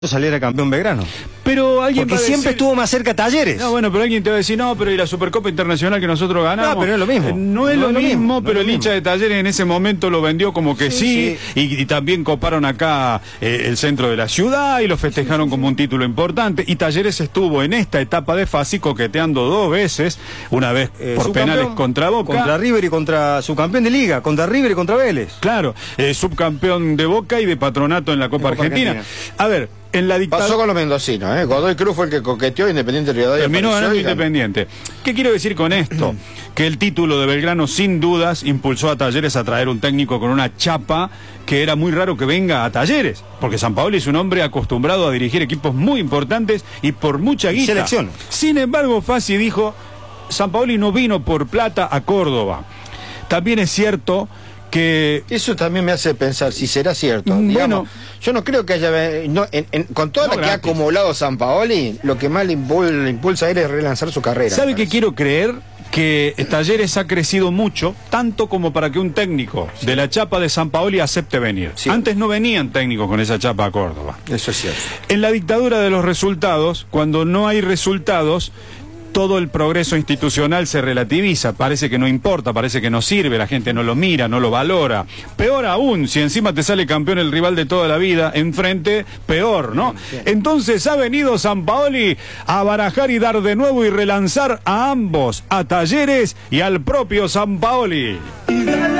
saliera campeón Belgrano. Pero alguien porque siempre estuvo más cerca Talleres. No, bueno, pero alguien te va a decir, no, pero y la Supercopa Internacional que nosotros ganamos. No, pero no es lo mismo. No es lo mismo, pero el hincha de Talleres en ese momento lo vendió como que sí. Y también coparon acá el centro de la ciudad y lo festejaron como un título importante. Y Talleres estuvo en esta etapa de fase coqueteando 2 veces, una vez por penales contra Boca. Contra River y contra su campeón de liga, contra River y contra Vélez. Claro, subcampeón de Boca y de Patronato en la Copa Argentina. A ver, en la dictadura... Pasó con los mendocinos, Godoy Cruz fue el que coqueteó, Independiente Rivadavia terminó ganando Independiente. ¿Qué quiero decir con esto? Que el título de Belgrano sin dudas impulsó a Talleres a traer un técnico con una chapa que era muy raro que venga a Talleres, porque Sampaoli es un hombre acostumbrado a dirigir equipos muy importantes y por mucha guita. Selección. Sin embargo, Fassi dijo, Sampaoli no vino por plata a Córdoba. También es cierto que... Eso también me hace pensar si será cierto. Bueno, digamos, yo no creo que haya... con todo lo que ha acumulado Sampaoli, lo que más le impulsa a él es relanzar su carrera. ¿Sabe qué quiero creer? Que Talleres ha crecido mucho, tanto como para que un técnico de la chapa de Sampaoli acepte venir. Sí. Antes no venían técnicos con esa chapa a Córdoba. Eso es cierto. En la dictadura de los resultados, cuando no hay resultados, todo el progreso institucional se relativiza, parece que no importa, parece que no sirve, la gente no lo mira, no lo valora. Peor aún, si encima te sale campeón el rival de toda la vida, enfrente, peor, ¿no? Sí. Entonces ha venido Sampaoli a barajar y dar de nuevo y relanzar a ambos, a Talleres y al propio Sampaoli.